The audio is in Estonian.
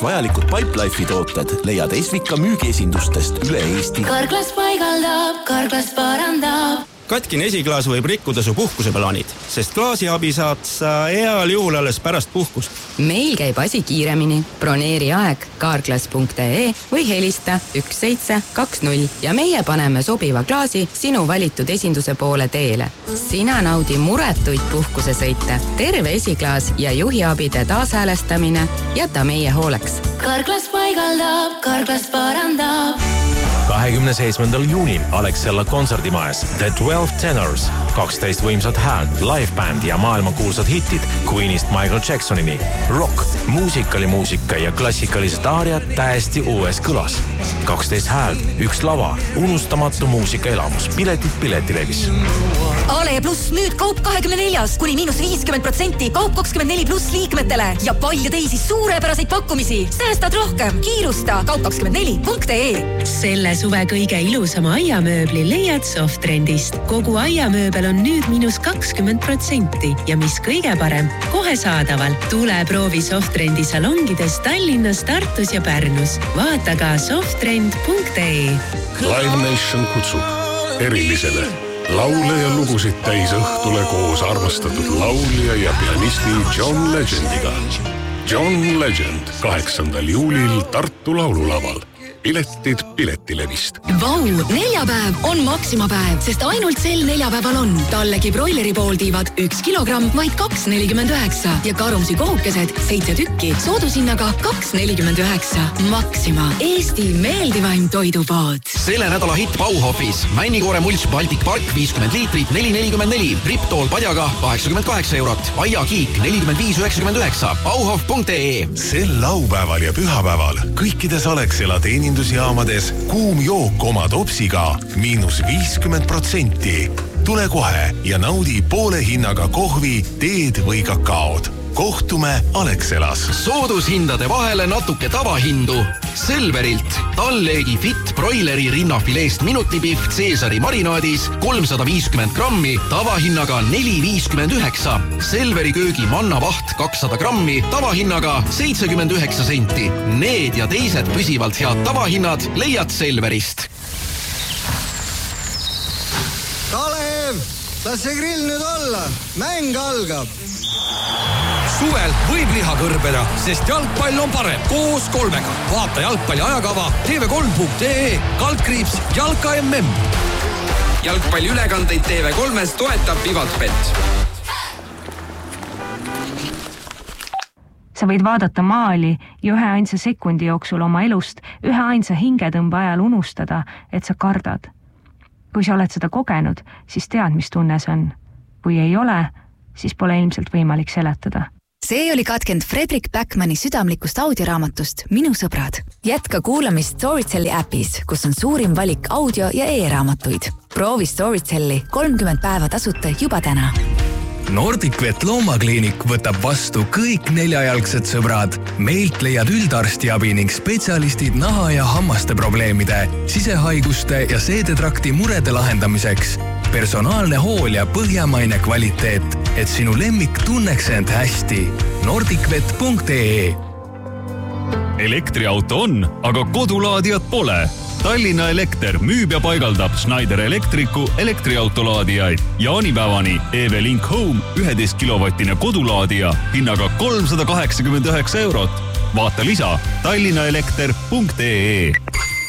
Vajalikud Pipelife'i tooted leiad Esvika müügiesindustest üle Eesti. Karklas paigaldab, Karklas parandab. Katkine esiklaas võib rikkuda su puhkuseplaanid, sest klaasi abi saad sa heal juhul alles pärast puhkust. Meil käib asi kiiremini. Broneeri aeg karklas.ee või helista 1720 ja meie paneme sobiva klaasi sinu valitud esinduse poole teele. Sina naudi muretuid puhkusesõite. Terve esiklaas ja juhiabide taashäälestamine jäta meie hooleks. Karklas paigaldab, Karklas parandab. 27. juunil Alexela kontserdimaes The 12 Tenors, 12 võimsat häält, livebänd ja maailmakuulsad hitid Queenist Michael Jacksonini. Rock, muusikalimuusika ja klassikalised aariad täiesti uues kõlas. 12 häält, üks lava, unustamatu muusikaelamus, piletid Piletilevis. Ale Plus nüüd Kaup 24 kuni -50%, Kaup 24 Plus liikmetele ja palju teisi suurepäraseid pakkumisi. Säästad rohkem, kiirusta kaup24.ee. Selle suve kõige ilusama aiamööbli leiad Softrendist. Kogu aiamööbel on nüüd -20% ja mis kõige parem, kohe saadaval. Tule proovi Softrendi salongides Tallinnas, Tartus ja Pärnus. Vaata ka softrend.ee. Live Nation kutsub erilisele laule ja lugusid täis õhtule koos armastatud laulja ja pianisti John Legendiga. John Legend 8. juulil Tartu laululaval. Piletid Piletilevist. Vau, neljapäev on Maxima päev, sest ainult sel neljapäeval on tallegi broileri pooltiivad 1 kilogramm vaid 2,49 ja karumsi kohukesed 7 tükki soodushinnaga 2,49. Maxima, Eesti meeldivaim toidupood. Selle nädala hitt Bauhofis. Männikoore mulch Baltic Park 50 liitrit 4,44. Riptool padjaga 88 eurot. Aiakiik 45,99. Bauhof.ee. Sel laupäeval ja pühapäeval kõikides Alexela teenindusjaamades kuum jook oma topsiga -50%. Tule kohe ja naudi poole hinnaga kohvi, teed või kakaod. Kohtume Alexelas. Soodushindade vahele natuke tavahindu. Selverilt Talleegi Fit broileri rinnafileest minutipihv Caesari marinaadis 350 grammi tavahinnaga 4,59. Selveri köögi mannavaht 200 grammi tavahinnaga 79 senti. Need ja teised püsivalt head tavahinnad leiad Selverist. Kalev, las see grill nüüd olla. Mäng algab. Suvel võib liha kõrbeda, sest jalgpall on parem koos kolmega. Vaata jalgpalli ajakava tv3.ee, /, jalka MM. Jalgpalli ülekandeid TV3-s toetab Vivatbet. Sa võid vaadata maali ja 1 sekundi jooksul oma elust 1 hingetõmbe ajal unustada, et sa kardad. Kui sa oled seda kogenud, siis tead, mis tunne see on. Kui ei ole, siis pole ilmselt võimalik seletada. See oli katkenud Fredrik Backmani südamlikust audioraamatust Minu sõbrad. Jätka kuulamist Storytelli äpis, kus on suurim valik audio- ja e-raamatuid. Proovi Storytelli 30 päeva tasuta juba täna. Nordicvet loomakliinik võtab vastu kõik 4-jalgsed sõbrad. Meilt leiad üldarstiabi ning spetsialistid naha- ja hammaste probleemide, sisehaiguste ja seedetrakti murede lahendamiseks. Personaalne hool ja põhjamaine kvaliteet, et sinu lemmik tunneks end hästi. Nordicvet.ee. Elektriauto on, aga kodulaadijat pole. Tallinna Elekter müüb ja paigaldab Schneider Elektriku elektriautolaadijaid. Jaanipäevani EV-Link Home 11 kilovatine kodulaadija hinnaga 389 eurot. Vaata lisa tallinnaelekter.ee.